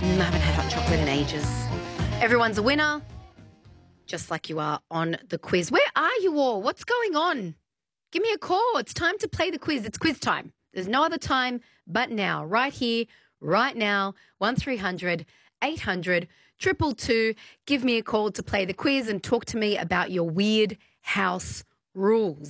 I haven't had hot chocolate in ages. Everyone's a winner, just like you are on the quiz. Where are you all? What's going on? Give me a call. It's time to play the quiz. It's quiz time. There's no other time but now, right here, right now, 1300 800 222. Give me a call to play the quiz and talk to me about your weird house rules.